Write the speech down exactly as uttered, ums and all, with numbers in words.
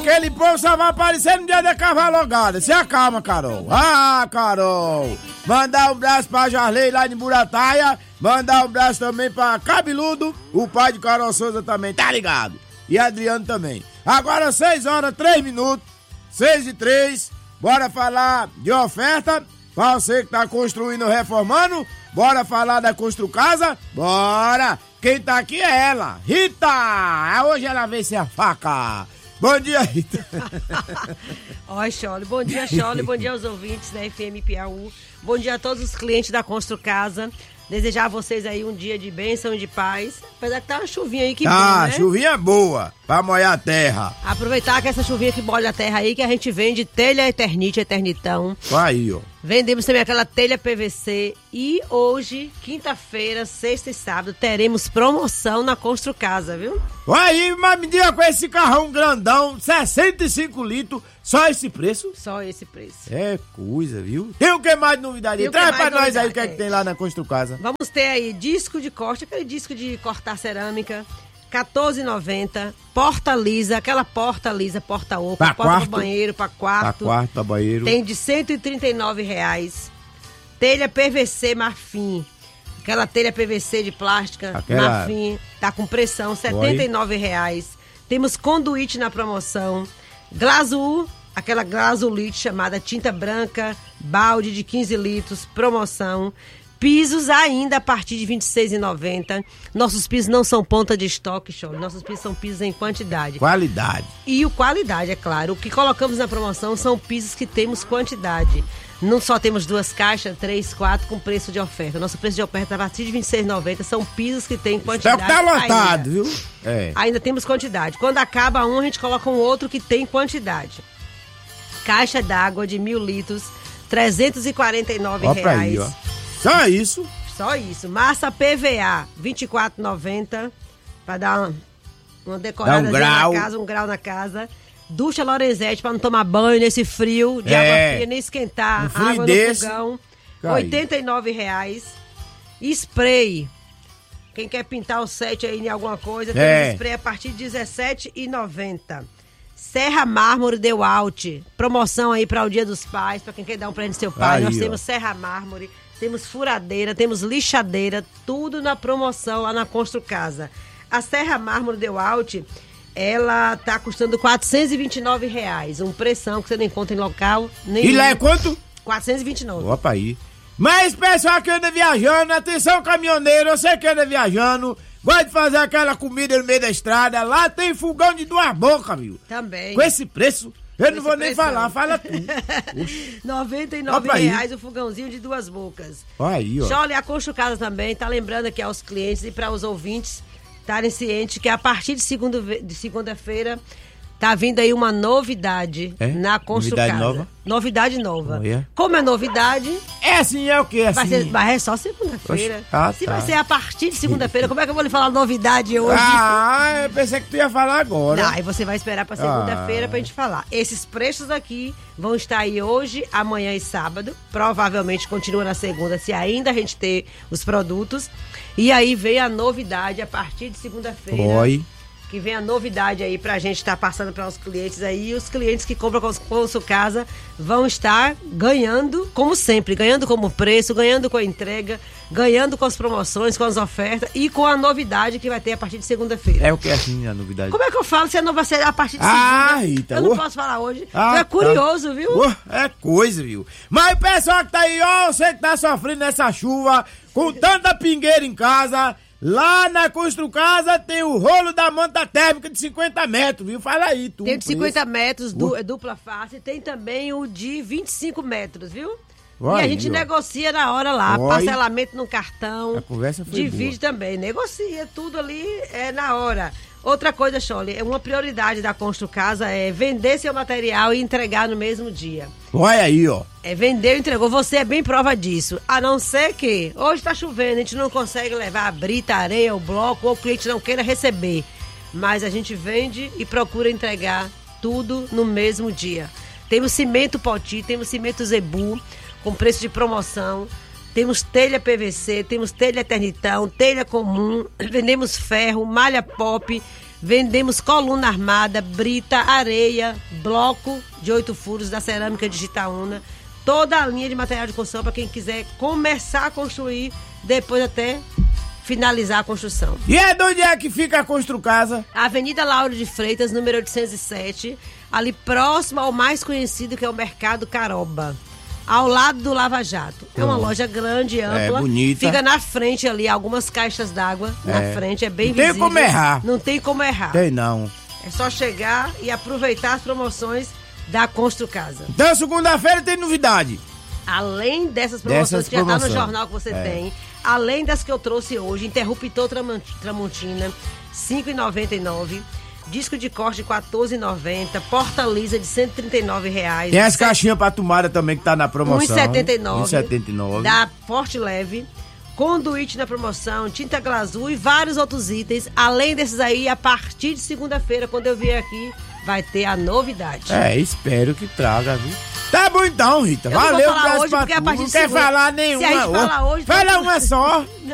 Aquele povo só vai aparecer no dia da cavalogada. Se acalma, Carol. Ah, Carol. Mandar um abraço pra Jarley lá de Burataia. Mandar um abraço também pra Cabeludo. O pai de Carol Souza também, tá ligado? E Adriano também. Agora seis horas, três minutos. seis e três. Bora falar de oferta. Pra você que tá construindo ou reformando. Bora falar da Construcasa? Bora. Quem tá aqui é ela, Rita. Hoje ela vem sem a faca. Bom dia, Rita. Oi, Chole. Bom dia, Chole. Bom dia aos ouvintes da F M Piauí. Bom dia a todos os clientes da Construcasa. Desejar a vocês aí um dia de bênção e de paz. Apesar que tá uma chuvinha aí que tá, bom, né? Chuvinha boa, pra molhar a terra. Aproveitar que essa chuvinha que molha a terra aí, que a gente vende telha Eternite, Eternitão. Aí, ó. Vendemos também aquela telha P V C. E hoje, quinta-feira, sexta e sábado, teremos promoção na Construcasa, viu? Aí, mas me diga, com esse carrão grandão, sessenta e cinco litros, só esse preço? Só esse preço. É coisa, viu? Tem o que mais de novidade? Traz pra nós aí o que é que tem lá na Construcasa. Vamos ter aí disco de corte, aquele disco de cortar cerâmica, quatorze reais e noventa centavos. Porta lisa, aquela porta lisa, porta oca, pra porta quarto, pro banheiro, pra quarto. Pra quarto, pra banheiro. Tem de cento e trinta e nove reais. Telha P V C Marfim. Aquela telha P V C de plástica, aquela... Marfim, tá com pressão, setenta e nove reais. Temos conduíte na promoção. Glazul, aquela glazulite chamada tinta branca, balde de quinze litros, promoção. Pisos ainda a partir de vinte e seis reais e noventa centavos. Nossos pisos não são ponta de estoque, show. Nossos pisos são pisos em quantidade. Qualidade. E o qualidade, é claro. O que colocamos na promoção são pisos que temos quantidade. Não só temos duas caixas, três, quatro, com preço de oferta. Nosso preço de oferta a partir de vinte e seis reais e noventa centavos. São pisos que têm quantidade. Tá lotado, ainda. Viu? É. Ainda temos quantidade. Quando acaba um, a gente coloca um outro que tem quantidade. Caixa d'água de mil litros, trezentos e quarenta e nove reais. Ó pra aí, ó. Só isso? Só isso. Massa P V A, vinte e quatro reais e noventa centavos. Pra dar uma, uma decorada um grau. na casa, um grau na casa. Ducha Lorenzetti pra não tomar banho nesse frio de é. água fria, nem esquentar. Um frio água desse, no fogão. cai. oitenta e nove reais. Spray. Quem quer pintar o set aí em alguma coisa, tem é. um spray a partir de dezessete reais e noventa centavos. Serra Mármore deu out. Promoção aí para o Dia dos Pais, para quem quer dar um presente do seu pai. Aí, Nós ó. temos Serra Mármore, temos furadeira, temos lixadeira, tudo na promoção lá na Construcasa. A Serra Mármore deu out, ela tá custando quatrocentos e vinte e nove reais. Um pressão que você não encontra em local nenhum. E lá é quanto? quatrocentos e vinte e nove. Opa aí. Mas pessoal que anda viajando, atenção caminhoneiro, você que anda viajando, gosta de fazer aquela comida no meio da estrada, lá tem fogão de duas bocas, viu? Também. Com esse preço, eu Com não vou nem pressão. falar, fala tu. noventa e nove reais o fogãozinho de duas bocas. Olha aí, ó. Chole, a Construcasa também tá lembrando aqui aos clientes e para os ouvintes estarem cientes que a partir de, segunda, de segunda-feira tá vindo aí uma novidade é? na Construcasa. Novidade nova? Novidade nova. Oh, yeah. Como é novidade... É assim, é o quê? Assim? Vai ser, vai, é só segunda-feira. Ah, Se tá. vai ser a partir de segunda-feira, como é que eu vou lhe falar novidade hoje? Ah, eu pensei que tu ia falar agora. Não, aí você vai esperar pra segunda-feira ah. pra gente falar. Esses preços aqui vão estar aí hoje, amanhã e sábado. Provavelmente continua na segunda, se ainda a gente ter os produtos. E aí vem a novidade a partir de segunda-feira. Oi. Que vem a novidade aí pra gente estar tá passando para os clientes aí. E os clientes que compram com a Construcasa vão estar ganhando, como sempre, ganhando como preço, ganhando com a entrega, ganhando com as promoções, com as ofertas e com a novidade que vai ter a partir de segunda-feira. É o que é assim a novidade? Como é que eu falo se não vai ser a partir de segunda? Ah, Rita. Eu não oh. posso falar hoje. Ah, é curioso, tá. viu? Oh, é coisa, viu? Mas o pessoal que tá aí, ó, você que tá sofrendo nessa chuva, com tanta pingueira em casa... Lá na Construcasa tem o rolo da manta térmica de cinquenta metros, viu? Fala aí, tu. Tem de cinquenta metros, du, uh. dupla face, tem também o de vinte e cinco metros, viu? Vai, e a gente ó. negocia na hora lá, Vai. Parcelamento no cartão. A conversa foi divide boa. também, negocia tudo ali é na hora. Outra coisa, Chole, uma prioridade da Construcasa é vender seu material e entregar no mesmo dia. Olha aí, ó. É, vendeu e entregou. Você é bem prova disso. A não ser que hoje tá chovendo, a gente não consegue levar a brita, a areia, o bloco, ou o cliente não queira receber. Mas a gente vende e procura entregar tudo no mesmo dia. Temos cimento Poti, temos cimento Zebu, com preço de promoção. Temos telha P V C, temos telha Eternitão, telha comum, vendemos ferro, malha pop, Vendemos coluna armada, brita, areia, bloco de oito furos da cerâmica de Gitaúna. Toda a linha de material de construção para quem quiser começar a construir, depois até finalizar a construção. E é de onde é que fica a Construcasa? Avenida Lauro de Freitas, número oitocentos e sete, ali próximo ao mais conhecido, que é o Mercado Caroba, ao lado do Lava Jato. É uma loja grande, ampla. É, bonita. Fica na frente ali, algumas caixas d'água é. na frente, é bem não visível. Não tem como errar. Não tem como errar. Tem não. É só chegar e aproveitar as promoções da Construcasa. Então, segunda-feira tem novidade. Além dessas promoções Dessas que já promoções. tá no jornal que você é. tem, além das que eu trouxe hoje, interruptor Tramontina, cinco reais e noventa e nove centavos, disco de corte quatorze reais e noventa centavos, porta lisa de cento e trinta e nove reais. Tem as caixinhas pra tomada também que tá na promoção. um real e setenta e nove centavos. um real e setenta e nove Da centavos. Porte Leve, conduíte na promoção, tinta glazul e vários outros itens. Além desses aí, a partir de segunda-feira, quando eu vier aqui, vai ter a novidade. É, espero que traga, viu? Tá bom então, Rita. Eu Valeu, não vou falar hoje, pra porque a tu. partir Não de quer segunda- falar nenhuma. Se a gente falar hoje... Fala uma só.